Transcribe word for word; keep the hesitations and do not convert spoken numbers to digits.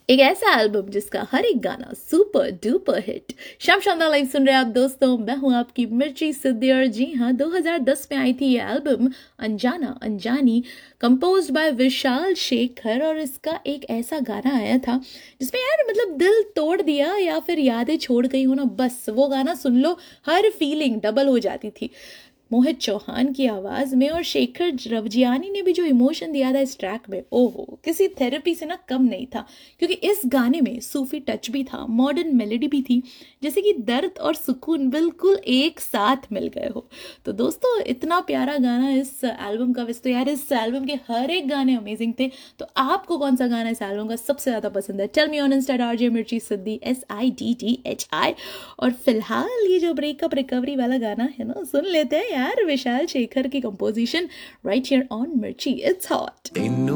एक ऐसा एल्बम जिसका हर एक गाना सुपर डुपर हिट। शाम शानदार लाइव सुन रहे हैं आप दोस्तों, मैं हूं आपकी मिर्ची सिद्धि। और जी हाँ, दो हज़ार दस में आई थी ये एल्बम अनजाना अनजानी, कंपोज्ड बाय विशाल शेखर। और इसका एक ऐसा गाना आया था जिसमें यार मतलब दिल तोड़ दिया या फिर यादें छोड़ गई हो ना, बस वो गाना सुन लो, हर फीलिंग डबल हो जाती थी। मोहित चौहान की आवाज में और शेखर रवजियानी ने भी जो इमोशन दिया था इस ट्रैक में, ओहो, किसी थेरेपी से ना कम नहीं था। क्योंकि इस गाने में सूफी टच भी था, मॉडर्न मेलोडी भी थी, जैसे कि दर्द और सुकून बिल्कुल एक साथ मिल गए हो। तो दोस्तों, इतना प्यारा गाना इस एल्बम का। वैसे तो यार इस एल्बम के हर एक गाने अमेजिंग थे। तो आपको कौन सा गाना इस एल्बम का सबसे ज्यादा पसंद है? Tell me on Insta RJ मिर्ची सिद्धि, S I D T H I. और फिलहाल ये जो ब्रेकअप रिकवरी वाला गाना है ना, सुन लेते हैं यार, विशाल शेखर की कंपोजिशन, राइट हियर ऑन मिर्ची। It's hot.